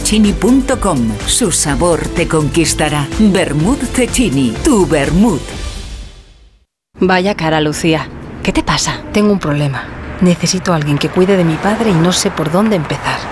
vermutcecchini.com. Su sabor te conquistará. Vermut Cecchini, tu vermut. Vaya cara, Lucía. ¿Qué te pasa? Tengo un problema. Necesito a alguien que cuide de mi padre y no sé por dónde empezar.